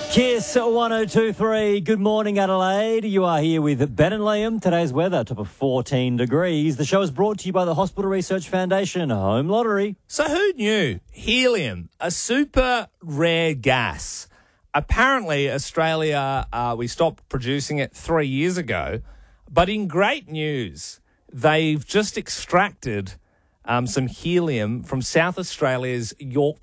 Kiss 102.3. Good morning, Adelaide. You are here with Ben and Liam. Today's weather, top of 14 degrees. The show is brought to you by the Hospital Research Foundation Home Lottery. So who knew? Helium, a super rare gas. Apparently, Australia, we stopped producing it 3 years ago. But in great news, they've just extracted some helium from South Australia's Yorke